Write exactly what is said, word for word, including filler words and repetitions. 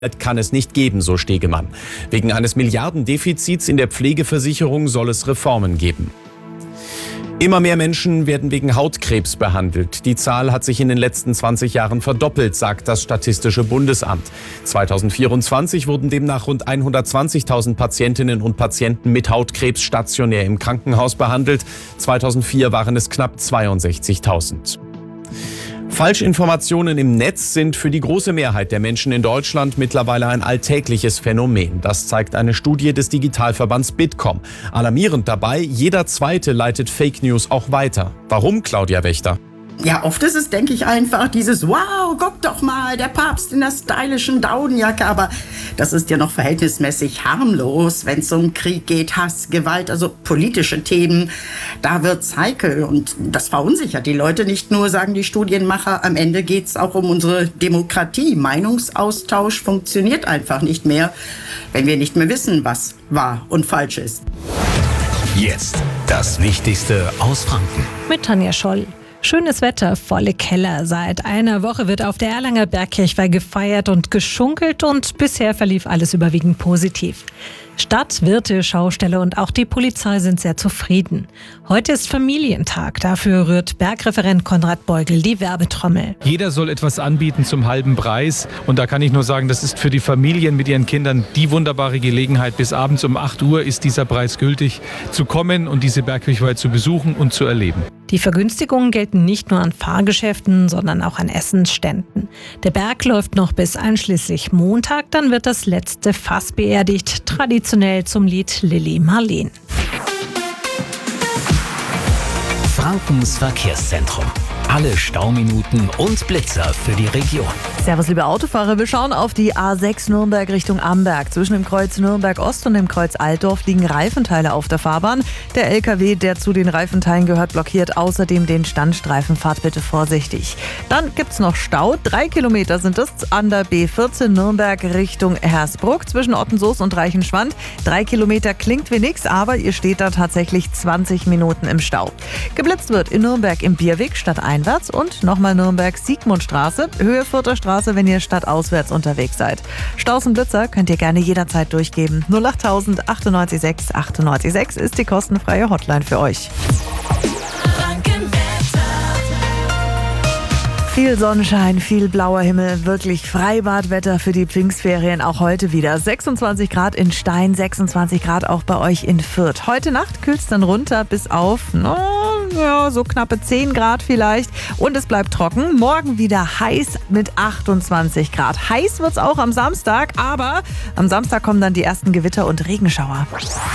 Kann es nicht geben, so Stegemann. Wegen eines Milliardendefizits in der Pflegeversicherung soll es Reformen geben. Immer mehr Menschen werden wegen Hautkrebs behandelt. Die Zahl hat sich in den letzten zwanzig Jahren verdoppelt, sagt das Statistische Bundesamt. zweitausendvierundzwanzig wurden demnach rund hundertzwanzigtausend Patientinnen und Patienten mit Hautkrebs stationär im Krankenhaus behandelt. zweitausendvier waren es knapp zweiundsechzigtausend. Falschinformationen im Netz sind für die große Mehrheit der Menschen in Deutschland mittlerweile ein alltägliches Phänomen. Das zeigt eine Studie des Digitalverbands Bitkom. Alarmierend dabei, jeder Zweite leitet Fake News auch weiter. Warum, Claudia Wächter? Ja, oft ist es, denke ich, einfach dieses Wow, guck doch mal, der Papst in der stylischen Daunenjacke. Aber das ist ja noch verhältnismäßig harmlos, wenn es um Krieg geht, Hass, Gewalt, also politische Themen. Da wird's heikel und das verunsichert die Leute nicht nur, sagen die Studienmacher. Am Ende geht's auch um unsere Demokratie. Meinungsaustausch funktioniert einfach nicht mehr, wenn wir nicht mehr wissen, was wahr und falsch ist. Jetzt das Wichtigste aus Franken. Mit Tanja Scholl. Schönes Wetter, volle Keller. Seit einer Woche wird auf der Erlanger Bergkirchweih gefeiert und geschunkelt und bisher verlief alles überwiegend positiv. Stadt, Wirte, Schausteller und auch die Polizei sind sehr zufrieden. Heute ist Familientag. Dafür rührt Bergreferent Konrad Beugel die Werbetrommel. Jeder soll etwas anbieten zum halben Preis. Und da kann ich nur sagen, das ist für die Familien mit ihren Kindern die wunderbare Gelegenheit. Bis abends um acht Uhr ist dieser Preis gültig, zu kommen und diese Bergkirchweih zu besuchen und zu erleben. Die Vergünstigungen gelten nicht nur an Fahrgeschäften, sondern auch an Essensständen. Der Berg läuft noch bis einschließlich Montag, dann wird das letzte Fass beerdigt, traditionell zum Lied Lili Marleen. Frankens Verkehrszentrum. Alle Stauminuten und Blitzer für die Region. Servus, liebe Autofahrer. Wir schauen auf die A sechs Nürnberg Richtung Amberg. Zwischen dem Kreuz Nürnberg Ost und dem Kreuz Altdorf liegen Reifenteile auf der Fahrbahn. Der L K W, der zu den Reifenteilen gehört, blockiert außerdem den Standstreifen. Fahrt bitte vorsichtig. Dann gibt's noch Stau. Drei Kilometer sind es an der B vierzehn Nürnberg Richtung Hersbruck zwischen Ottensoos und Reichenschwand. Drei Kilometer klingt wie nix, aber ihr steht da tatsächlich zwanzig Minuten im Stau. Geblitzt wird in Nürnberg im Bierweg stadteinwärts und nochmal Nürnberg Siegmundstraße, Höhe Vierter Straße, wenn ihr stadtauswärts unterwegs seid. Staus und Blitzer könnt ihr gerne jederzeit durchgeben. null acht tausend achtundneunzig sechs achtundneunzig sechs ist die kostenfreie Hotline für euch. Viel Sonnenschein, viel blauer Himmel, wirklich Freibadwetter für die Pfingstferien auch heute wieder. sechsundzwanzig Grad in Stein, sechsundzwanzig Grad auch bei euch in Fürth. Heute Nacht kühlt es dann runter bis auf no, ja, so knappe zehn Grad vielleicht und es bleibt trocken. Morgen wieder heiß mit achtundzwanzig Grad. Heiß wird es auch am Samstag, aber am Samstag kommen dann die ersten Gewitter und Regenschauer.